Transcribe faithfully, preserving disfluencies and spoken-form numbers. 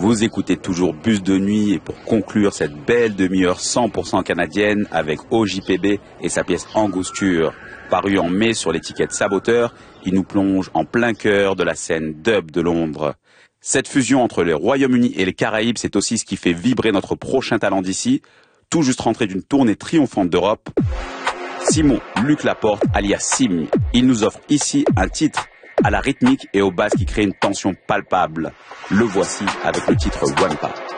Vous écoutez toujours Bus de nuit et pour conclure cette belle demi-heure cent pour cent canadienne avec O J P B et sa pièce Angosture, paru en mai sur l'étiquette Saboteur, il nous plonge en plein cœur de la scène dub de Londres. Cette fusion entre le Royaume-Uni et les Caraïbes, c'est aussi ce qui fait vibrer notre prochain talent d'ici, tout juste rentré d'une tournée triomphante d'Europe. Simon Luc Laporte, alias Sim, il nous offre ici un titre à la rythmique et aux basses qui crée une tension palpable. Le voici avec le titre One Part.